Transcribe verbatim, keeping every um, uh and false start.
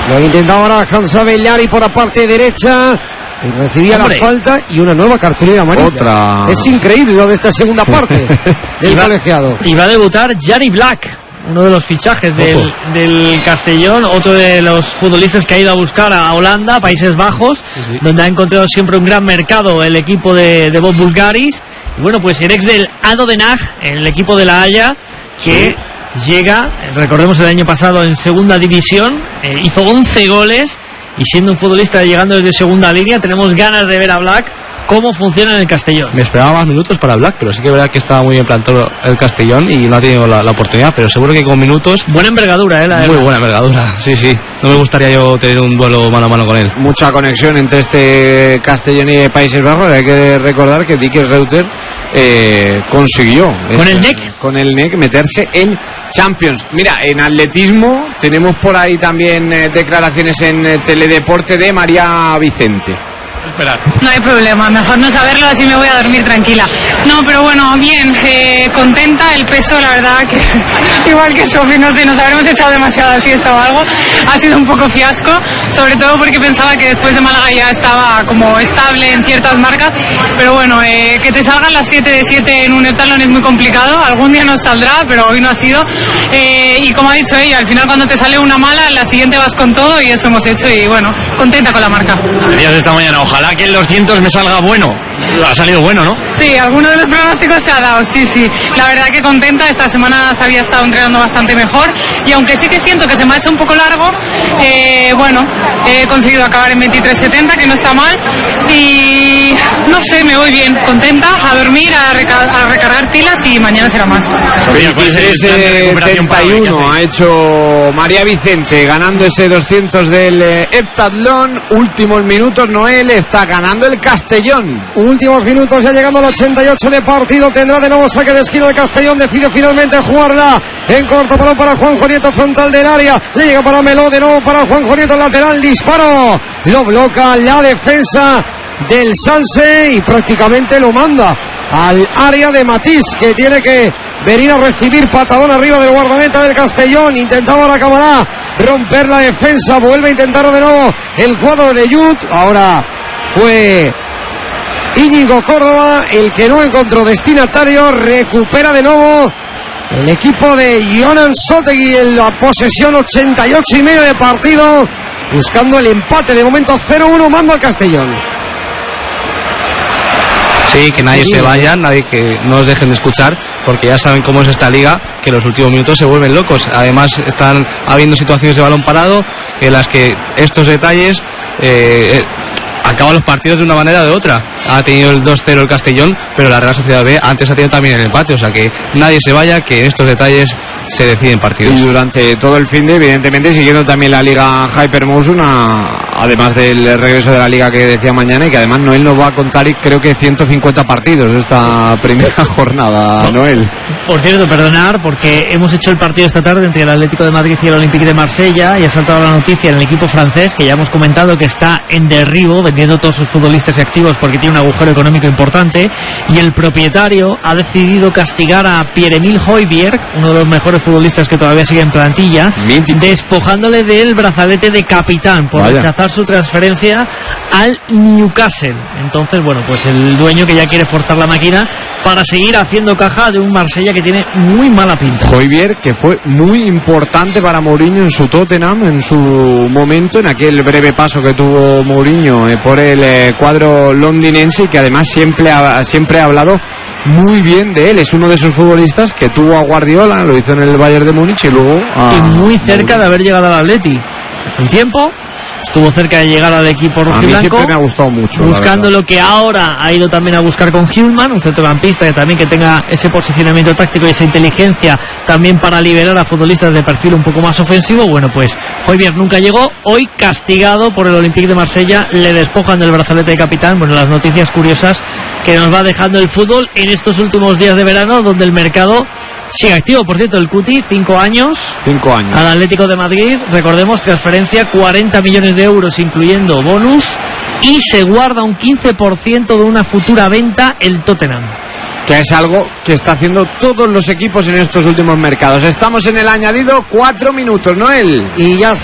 Lo intentaba ahora Hansa Bellari por la parte derecha. Y recibía Hombre. la falta y una nueva cartulina amarilla. Otra. Es increíble lo de esta segunda parte del y va, colegiado. Y va a debutar Gianni Black, uno de los fichajes del, del Castellón, otro de los futbolistas que ha ido a buscar a Holanda, Países Bajos, sí, sí. donde ha encontrado siempre un gran mercado el equipo de, de Bob Bulgaris. Y bueno, pues el ex del Ado Den Haag, el equipo de La Haya, que sí. llega, recordemos el año pasado en segunda división, eh, hizo once goles. Y siendo un futbolista llegando desde segunda línea, tenemos ganas de ver a Black cómo funciona en el Castellón. Me esperaba más minutos para Black, pero sí que es verdad que estaba muy bien plantado el Castellón y no ha tenido la, la oportunidad, pero seguro que con minutos... Buena envergadura, ¿eh? La muy buena envergadura, sí, sí. No me gustaría yo tener un duelo mano a mano con él. Mucha conexión entre este Castellón y Países Bajos. Hay que recordar que Dick Reuter eh, consiguió... ¿Con ese, el N E C? Con el N E C meterse en Champions. Mira, en atletismo tenemos por ahí también eh, declaraciones en eh, Teledeporte de María Vicente. Esperar. No hay problema, mejor no saberlo, así me voy a dormir tranquila. No, pero bueno, bien, eh, contenta. El peso, la verdad que igual que Sofi, no sé, nos habremos echado demasiada siesta o algo. Ha sido un poco fiasco, sobre todo porque pensaba que después de Málaga ya estaba como estable en ciertas marcas, pero bueno, eh, que te salgan las siete de siete en un heptatlón es muy complicado. Algún día nos saldrá, pero hoy no ha sido. Eh, y como ha dicho ella, al final cuando te sale una mala, en la siguiente vas con todo, y eso hemos hecho, y bueno, contenta con la marca. Adiós esta mañana, ojalá que en los doscientos me salga bueno. Ha salido bueno, ¿no? Sí, alguno de los pronósticos se ha dado, sí, sí. La verdad que contenta, esta semana se había estado entrenando bastante mejor, y aunque sí que siento que se me ha hecho un poco largo, eh, bueno, he conseguido acabar en veintitrés setenta, que no está mal, y no sé, me voy bien, contenta, a dormir, a, reca- a recargar pilas, y mañana será más. veintitrés setenta y uno ha hecho María Vicente, ganando ese doscientos del eh, heptatlón. Últimos minutos, Noel, está ganando el Castellón. Últimos minutos, ya llegando al ochenta y ocho de partido. Tendrá de nuevo saque de esquina el Castellón. Decide finalmente jugarla en corto, balón para Juanjo Nieto, frontal del área. Le llega para Meló, de nuevo para Juanjo Nieto, lateral, disparo. Lo bloca la defensa del Sanse y prácticamente lo manda al área de Matís, que tiene que venir a recibir patadón arriba del guardameta del Castellón. Intentaba ahora Camará romper la defensa, vuelve a intentarlo de nuevo el cuadro de Yut. Ahora fue Íñigo Córdoba el que no encontró destinatario. Recupera de nuevo el equipo de Jonan Sotegui en la posesión, ochenta y ocho y medio de partido, buscando el empate. De momento cero uno, mando al Castellón. Sí, que nadie se vaya, nadie que no os dejen de escuchar, porque ya saben cómo es esta liga, que los últimos minutos se vuelven locos. Además están habiendo situaciones de balón parado en las que estos detalles eh, acaban los partidos de una manera o de otra. Ha tenido el dos cero el Castellón, pero la Real Sociedad B antes ha tenido también el empate, o sea que nadie se vaya, que en estos detalles se deciden partidos. Y durante todo el fin de, evidentemente, siguiendo también la Liga Hypermotion, además del regreso de la Liga que decía mañana, y que además Noel nos va a contar, y creo que ciento cincuenta partidos de esta primera jornada, Noel. Por cierto, perdonar, porque hemos hecho el partido esta tarde entre el Atlético de Madrid y el Olympique de Marsella, y ha saltado la noticia en el equipo francés, que ya hemos comentado que está en derribo, vendiendo todos sus futbolistas activos porque tiene un agujero económico importante, y el propietario ha decidido castigar a Pierre-Emile Højbjerg, uno de los mejores futbolistas que todavía sigue en plantilla, Mítico. despojándole del brazalete de capitán por Vaya. rechazar su transferencia al Newcastle. Entonces, bueno, pues el dueño que ya quiere forzar la máquina para seguir haciendo caja de un Marsella que tiene muy mala pinta. Højbjerg, que fue muy importante para Mourinho en su Tottenham, en su momento, en aquel breve paso que tuvo Mourinho eh, por el eh, cuadro londinense, y que además siempre ha, siempre ha hablado muy bien de él. Es uno de esos futbolistas que tuvo a Guardiola, lo hizo en el Bayern de Múnich, y luego a... y muy cerca de haber llegado al Atleti hace un tiempo. Estuvo cerca de llegar al equipo rojiblanco. A mí siempre me ha gustado mucho, buscando lo que ahora ha ido también a buscar con Hillman, un centrocampista que también que tenga ese posicionamiento táctico y esa inteligencia también para liberar a futbolistas de perfil un poco más ofensivo. Bueno, pues Højbjerg nunca llegó. Hoy, castigado por el Olympique de Marsella, le despojan del brazalete de capitán. Bueno, las noticias curiosas que nos va dejando el fútbol en estos últimos días de verano, donde el mercado sigue activo. Por cierto, el Cuti, cinco años. Cinco años. Al Atlético de Madrid, recordemos, transferencia, cuarenta millones de euros, incluyendo bonus, y se guarda un quince por ciento de una futura venta el Tottenham. Que es algo que está haciendo todos los equipos en estos últimos mercados. Estamos en el añadido, cuatro minutos, Noel. Y ya está.